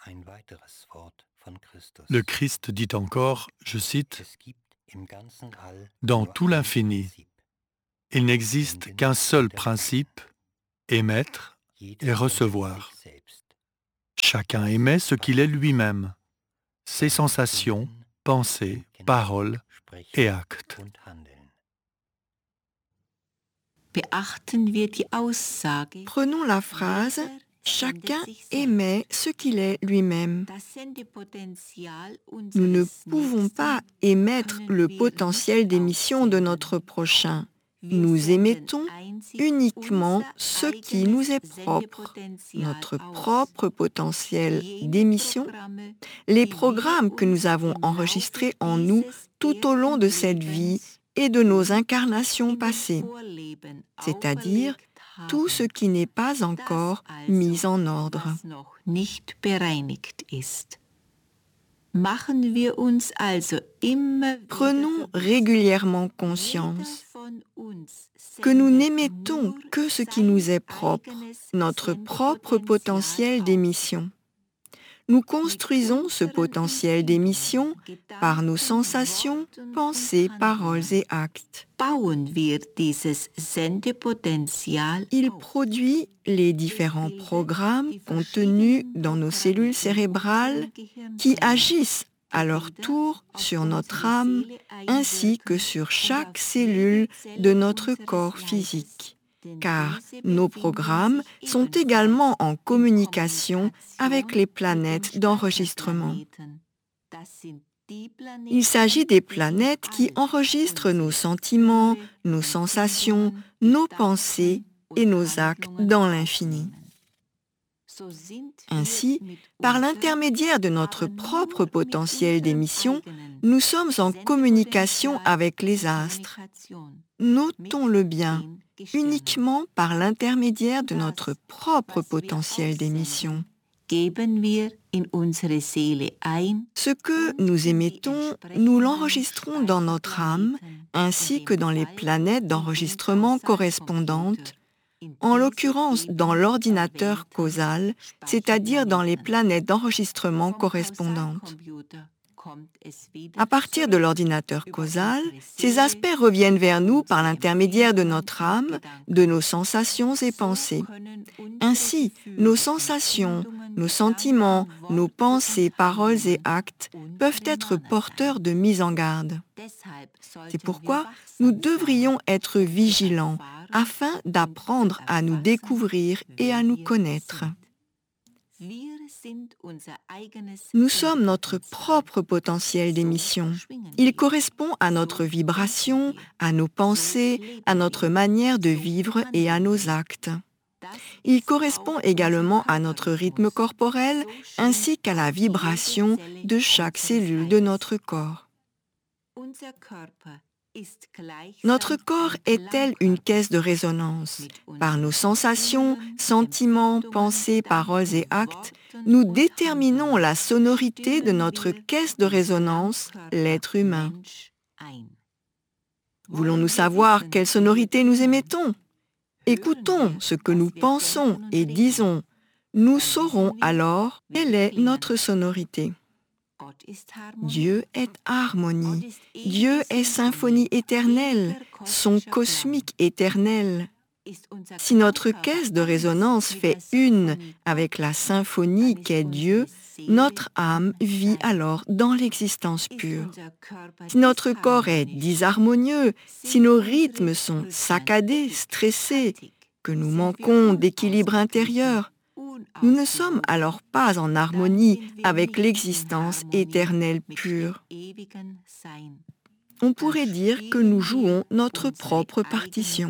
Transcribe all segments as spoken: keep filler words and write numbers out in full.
Le Christ dit encore, je cite, « Dans tout l'infini, il n'existe qu'un seul principe, émettre et recevoir. Chacun émet ce qu'il est lui-même, ses sensations, pensées, paroles et actes. » Prenons la phrase « Chacun émet ce qu'il est lui-même ». Nous ne pouvons pas émettre le potentiel d'émission de notre prochain. Nous émettons uniquement ce qui nous est propre, notre propre potentiel d'émission, les programmes que nous avons enregistrés en nous tout au long de cette vie et de nos incarnations passées, c'est-à-dire tout ce qui n'est pas encore mis en ordre. Prenons régulièrement conscience que nous n'émettons que ce qui nous est propre, notre propre potentiel d'émission. Nous construisons ce potentiel d'émission par nos sensations, pensées, paroles et actes. Il produit les différents programmes contenus dans nos cellules cérébrales qui agissent à leur tour sur notre âme ainsi que sur chaque cellule de notre corps physique. Car nos programmes sont également en communication avec les planètes d'enregistrement. Il s'agit des planètes qui enregistrent nos sentiments, nos sensations, nos pensées et nos actes dans l'infini. Ainsi, par l'intermédiaire de notre propre potentiel d'émission, nous sommes en communication avec les astres. Notons-le bien, uniquement par l'intermédiaire de notre propre potentiel d'émission. Ce que nous émettons, nous l'enregistrons dans notre âme, ainsi que dans les planètes d'enregistrement correspondantes, en l'occurrence dans l'ordinateur causal, c'est-à-dire dans les planètes d'enregistrement correspondantes. À partir de l'ordinateur causal, ces aspects reviennent vers nous par l'intermédiaire de notre âme, de nos sensations et pensées. Ainsi, nos sensations, nos sentiments, nos pensées, paroles et actes peuvent être porteurs de mise en garde. C'est pourquoi nous devrions être vigilants afin d'apprendre à nous découvrir et à nous connaître. Nous sommes notre propre potentiel d'émission. Il correspond à notre vibration, à nos pensées, à notre manière de vivre et à nos actes. Il correspond également à notre rythme corporel ainsi qu'à la vibration de chaque cellule de notre corps. Notre corps est tel une caisse de résonance. Par nos sensations, sentiments, pensées, paroles et actes, nous déterminons la sonorité de notre caisse de résonance, l'être humain. Voulons-nous savoir quelle sonorité nous émettons? Écoutons ce que nous pensons et disons. Nous saurons alors quelle est notre sonorité. Dieu est harmonie. Dieu est symphonie éternelle, son cosmique éternel. Si notre caisse de résonance fait une avec la symphonie qu'est Dieu, notre âme vit alors dans l'existence pure. Si notre corps est disharmonieux, si nos rythmes sont saccadés, stressés, que nous manquons d'équilibre intérieur, nous ne sommes alors pas en harmonie avec l'existence éternelle pure. On pourrait dire que nous jouons notre propre partition.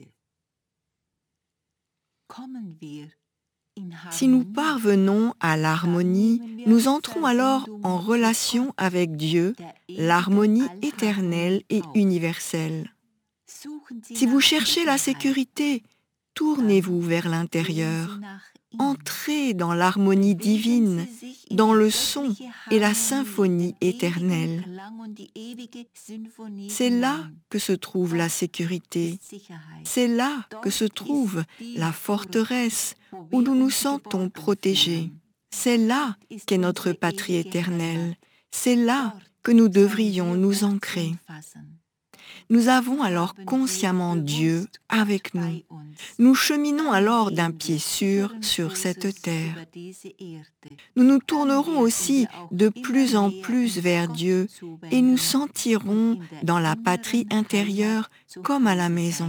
Si nous parvenons à l'harmonie, nous entrons alors en relation avec Dieu, l'harmonie éternelle et universelle. Si vous cherchez la sécurité, tournez-vous vers l'intérieur. Entrez dans l'harmonie divine, dans le son et la symphonie éternelle. C'est là que se trouve la sécurité. C'est là que se trouve la forteresse où nous nous sentons protégés. C'est là qu'est notre patrie éternelle. C'est là que nous devrions nous ancrer. Nous avons alors consciemment Dieu avec nous. Nous cheminons alors d'un pied sûr sur cette terre. Nous nous tournerons aussi de plus en plus vers Dieu et nous sentirons dans la patrie intérieure comme à la maison.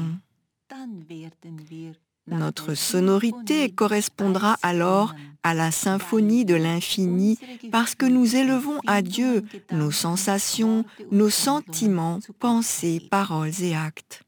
Notre sonorité correspondra alors à la symphonie de l'infini parce que nous élevons à Dieu nos sensations, nos sentiments, pensées, paroles et actes.